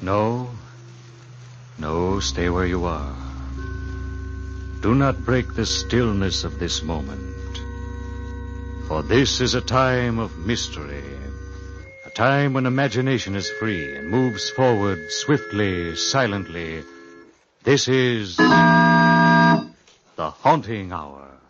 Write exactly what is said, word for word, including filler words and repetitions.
No. No, stay where you are. Do not break the stillness of this moment. For this is a time of mystery. A time when imagination is free and moves forward swiftly, silently. This is the Haunting Hour.